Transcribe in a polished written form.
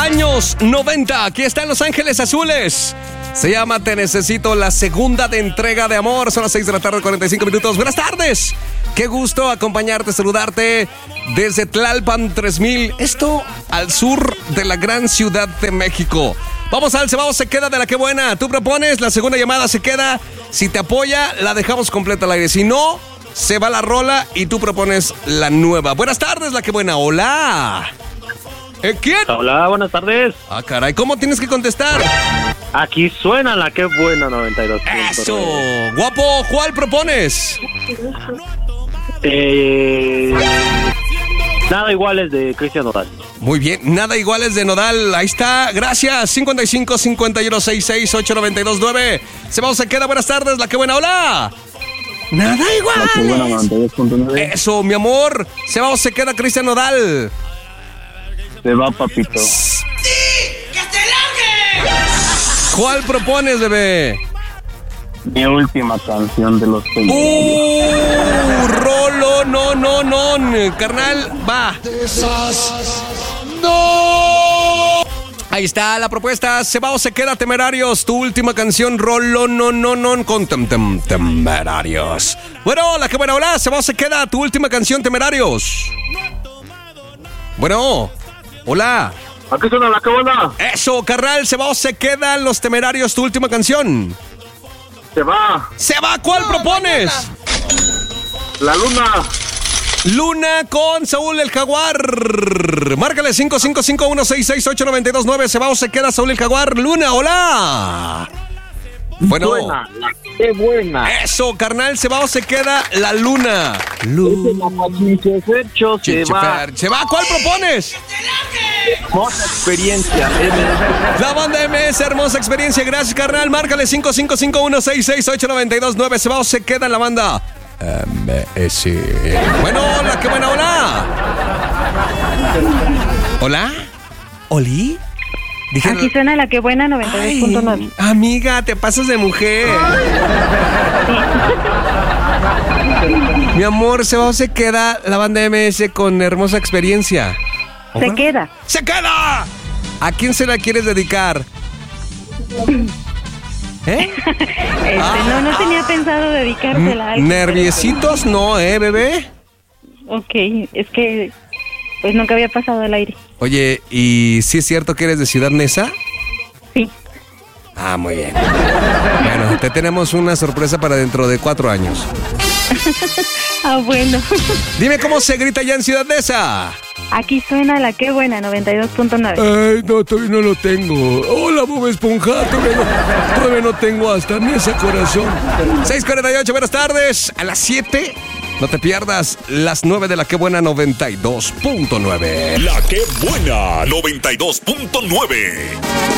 Años 90, aquí está en Los Ángeles Azules. Se llama Te Necesito, la segunda de entrega de Amor. Son las 6 de la tarde, 45 minutos. Buenas tardes. Qué gusto acompañarte, saludarte desde Tlalpan 3000. Esto al sur de la gran Ciudad de México. Vamos al Se Va o Se Queda de La Que Buena. Tú propones, la segunda llamada se queda. Si te apoya, la dejamos completa al aire. Si no, se va la rola y tú propones la nueva. Buenas tardes, La Que Buena. Hola. ¿Quién? Hola, buenas tardes. Ah, caray, ¿cómo tienes que contestar? Aquí suena La Que Buena 92. Eso, guapo, ¿cuál propones? Nada Iguales de Cristian Nodal. Muy bien, Nada Iguales de Nodal, ahí está, gracias. 55 51 66 892 9. Se va o se queda, buenas tardes, La Que Buena, hola. Nada Iguales. La Que Buena 92.9. Eso, mi amor, se va o se queda Cristian Nodal. Se va, papito. ¡Sí! ¡Que te largue! ¿Cuál propones, bebé? Mi última canción de los Temerarios. Rolo, no, carnal, va. ¡No! Ahí está la propuesta, Se Va o Se Queda Temerarios, tu última canción, Rolo, no, con Temerarios. Bueno, La Que Buena, hola, Se Va o Se Queda, tu última canción, Temerarios. Bueno, hola. Aquí suena La Que Buena. Eso, carnal, Se Va o Se Quedan Los Temerarios, tu última canción. Se va. Se va, ¿cuál propones? La Luna. Luna con Saúl el Jaguar. Márcale 555-166-8929. Se va o se queda Saúl el Jaguar. Luna, hola. Bueno. Buena, La Que Buena. Eso, carnal, se va o se queda la Luna. Se va. Se va, ¿cuál propones? Hermosa experiencia. La banda MS, Hermosa Experiencia. Gracias, carnal. Márcale 555-166-8929. Se va o se queda la banda MS. Bueno, La Que Buena, hola. ¿Hola? ¿Oli? Dije, aquí suena La Que Buena 92.9. Amiga, te pasas de mujer. Mi amor, se va o se queda la banda MS con Hermosa Experiencia. Se queda. ¡Se queda! ¿A quién se la quieres dedicar? No tenía pensado dedicársela a alguien. Nerviecitos no, bebé. Ok, es que pues nunca había pasado al aire. Oye, ¿y si es cierto que eres de Ciudad Neza? Sí. Ah, muy bien. Bueno, te tenemos una sorpresa para dentro de 4 años. Ah, bueno. Dime cómo se grita ya en Ciudad Neza. Aquí suena La Que Buena 92.9. Ay, no, todavía no lo tengo. Hola, Bob Esponja, todavía no tengo hasta Neza, corazón. 6:48, buenas tardes. A las 7, no te pierdas las 9 de La Que Buena 92.9. La Que Buena 92.9.